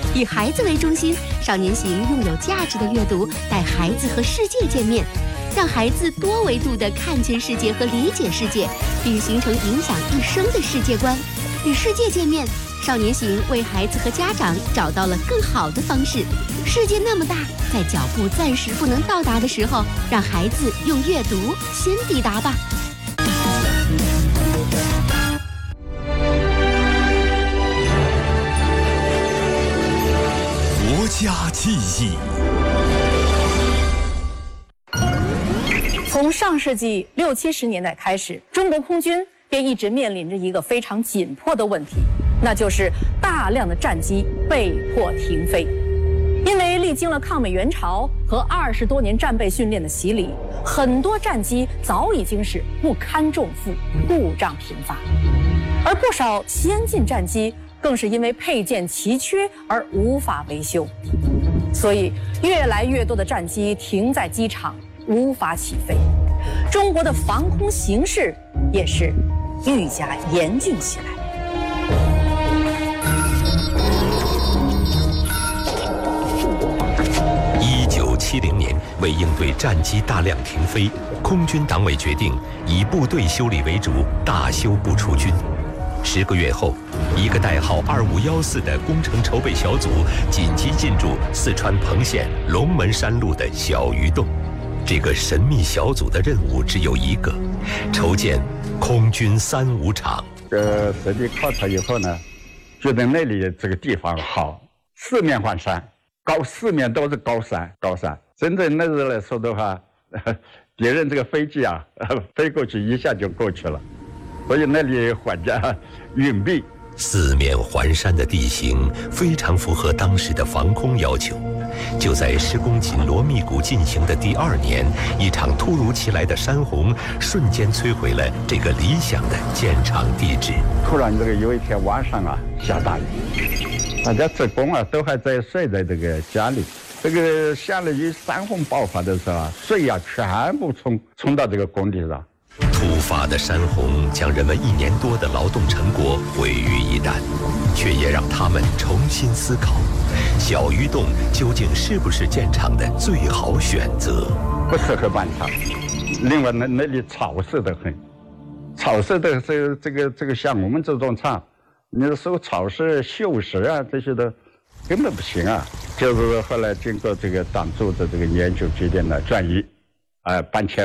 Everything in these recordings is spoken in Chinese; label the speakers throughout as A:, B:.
A: 以孩子为中心，少年行用有价值的阅读带孩子和世界见面，让孩子多维度地看见世界和理解世界，并形成影响一生的世界观。与世界见面，少年行为孩子和家长找到了更好的方式。世界那么大，在脚步暂时不能到达的时候，让孩子用阅读先抵达吧。
B: 国家记忆。
C: 从上世纪60、70年代开始，中国空军便一直面临着一个非常紧迫的问题，那就是大量的战机被迫停飞。因为历经了抗美援朝和20多年战备训练的洗礼，很多战机早已经是不堪重负，故障频发，而不少先进战机更是因为配件奇缺而无法维修，所以越来越多的战机停在机场无法起飞。中国的防空形势也是愈加严峻起来。
D: 1970年，为应对战机大量停飞，空军党委决定以部队修理为主，大修不出军。10个月后，一个代号2514的工程筹备小组紧急进驻四川彭县龙门山路的小鱼洞。这个神秘小组的任务只有一个：筹建空军3-5厂。
E: 实地考察以后呢，觉得那里这个地方好，四面环山，四面都是高山。真正那时来说的话，别人这个飞机啊，飞过去一下就过去了，所以那里环境隐蔽。
D: 四面环山的地形非常符合当时的防空要求。就在施工紧锣密鼓进行的第2年，一场突如其来的山洪瞬间摧毁了这个理想的建厂地址。
E: 突然这个有一天晚上啊，下大雨，大家职工啊都还在睡在这个家里。这个下了雨，山洪爆发的时候啊，水啊全部冲到这个工地上。
D: 突发的山洪将人们1年多的劳动成果毁于一旦，却也让他们重新思考：小鱼洞究竟是不是建厂的最好选择？
E: 不适合办厂。另外那里潮湿得很，潮湿的这个像我们这种厂，你受潮湿、锈蚀啊这些的根本不行啊。就是后来经过这个党组的这个研究决定了转移，搬迁。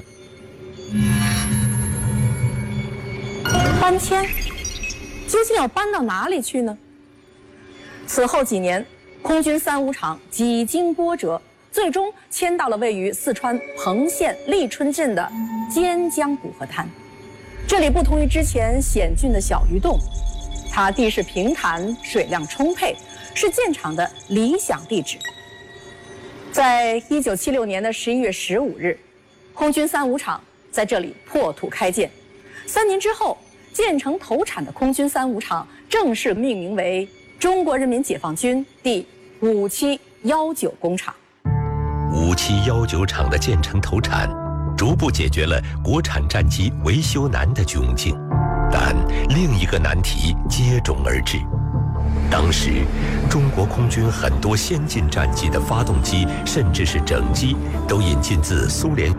C: 搬迁究竟要搬到哪里去呢？此后几年，空军3-5厂几经波折，最终迁到了位于四川彭县立春镇的尖江古河滩。这里不同于之前险峻的小鱼洞，它地势平坦，水量充沛，是建厂的理想地址。在1976年的11月15日，空军3-5厂在这里破土开建。3年之后，建成投产的空军3-5厂正式命名为中国人民解放军第5719工厂。
D: 5719厂的建成投产，逐步解决了国产战机维修难的窘境，但另一个难题接踵而至。当时，中国空军很多先进战机的发动机，甚至是整机，都引进自苏联。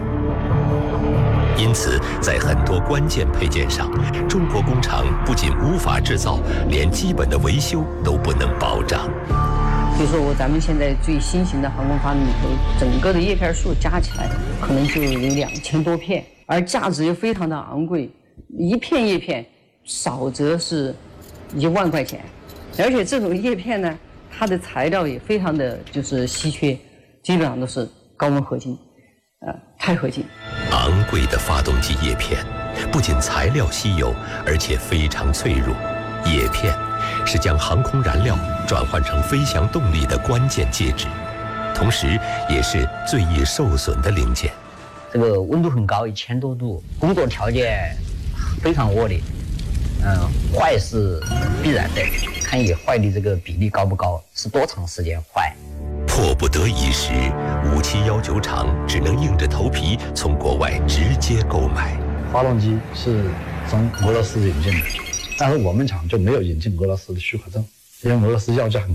D: 因此，在很多关键配件上，中国工厂不仅无法制造，连基本的维修都不能保障。
F: 比如说，咱们现在最新型的航空发动机里头，整个的叶片数加起来可能就有2000多片，而价值又非常的昂贵，一片叶片少则是1万块钱，而且这种叶片呢，它的材料也非常的就是稀缺，基本上都是高温合金，钛合金。
D: 昂贵的发动机叶片不仅材料稀有，而且非常脆弱。叶片是将航空燃料转换成飞翔动力的关键介质，同时也是最易受损的零件。
G: 这个温度很高，1000多度，工作条件非常恶劣，坏是必然的，看也坏的这个比例高不高，是多长时间坏。
D: 迫不得已时，5719厂只能硬着头皮从国外直接购买。
H: 发动机是从俄罗斯引进的，但是我们厂就没有引进俄罗斯的许可证，因为俄罗斯要价很